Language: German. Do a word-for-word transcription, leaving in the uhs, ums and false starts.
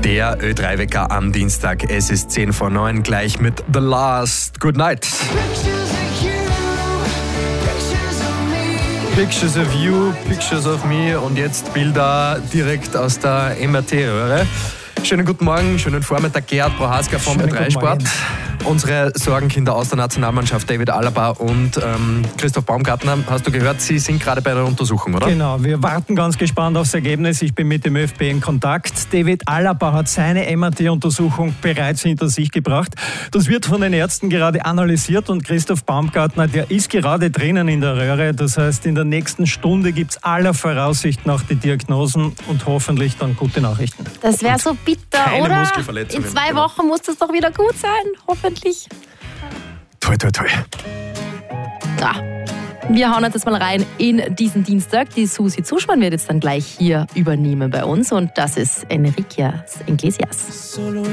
Der Ö drei Wecker am Dienstag. Es ist zehn vor neun, gleich mit The Last. Good night. Pictures of you, pictures of me und jetzt Bilder direkt aus der M R T-Röhre. Schönen guten Morgen, schönen Vormittag, Gerhard Prohaska vom Ö drei Sport. Unsere Sorgenkinder aus der Nationalmannschaft, David Alaba und ähm, Christoph Baumgartner. Hast du gehört, Sie sind gerade bei der Untersuchung, oder? Genau, wir warten ganz gespannt aufs Ergebnis. Ich bin mit dem ÖFB in Kontakt. David Alaba hat seine M R T-Untersuchung bereits hinter sich gebracht. Das wird von den Ärzten gerade analysiert und Christoph Baumgartner, der ist gerade drinnen in der Röhre. Das heißt, in der nächsten Stunde gibt es aller Voraussicht nach die Diagnosen und hoffentlich dann gute Nachrichten. Das wäre so bitter, Keine oder? Muskelverletzungen, In zwei genau. Wochen muss das doch wieder gut sein, hoffentlich. Toi, toi, toi. Ja. Wir hauen jetzt mal rein in diesen Dienstag. Die Susi Zuschmann wird jetzt dann gleich hier übernehmen bei uns und das ist Enrique Iglesias.